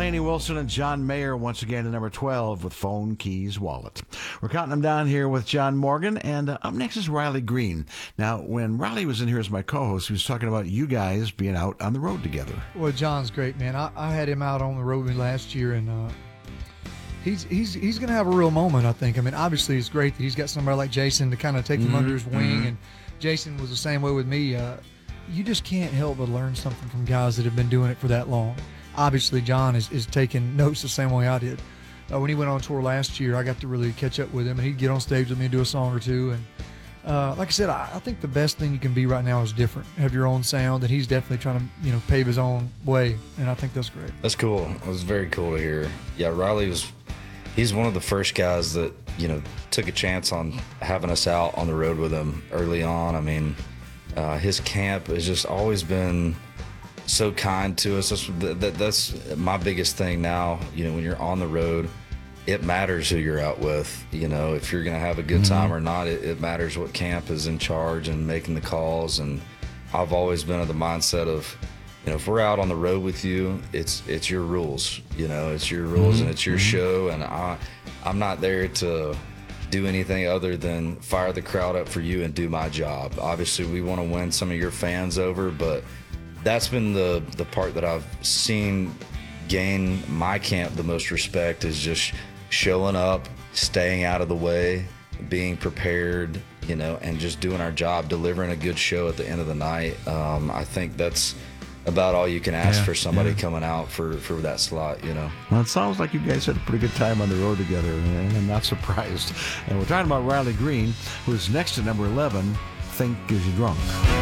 Lainey Wilson and John Mayer once again at number 12 with Phone, Keys, Wallet. We're counting them down here with John Morgan, and up next is Riley Green. Now, when Riley was in here as my co-host, he was talking about you guys being out on the road together. Well, John's great, man. I had him out on the road last year, and he's going to have a real moment, I think. I mean, obviously, it's great that he's got somebody like Jason to kind of take him under his wing, and Jason was the same way with me. You just can't help but learn something from guys that have been doing it for that long. Obviously, John is taking notes the same way I did. When he went on tour last year, I got to really catch up with him, and he'd get on stage with me and do a song or two. And like I said, I think the best thing you can be right now is different. Have your own sound, and he's definitely trying to pave his own way, and I think that's great. That's cool. It was very cool to hear. Yeah, he's one of the first guys that took a chance on having us out on the road with him early on. I mean, his camp has just always been so kind to us. That's my biggest thing now. When you're on the road, it matters who you're out with. If you're going to have a good time or not, it matters what camp is in charge and making the calls. And I've always been of the mindset of, if we're out on the road with you, it's your rules. It's your rules and it's your show. And I'm not there to do anything other than fire the crowd up for you and do my job. Obviously, we want to win some of your fans over, but that's been the part that I've seen gain my camp the most respect, is just showing up, staying out of the way, being prepared, and just doing our job, delivering a good show at the end of the night. I think that's about all you can ask for somebody coming out for that slot, Well, it sounds like you guys had a pretty good time on the road together, and I'm not surprised. And we're talking about Riley Green, who's next to number 11, Think Gives You Drunk.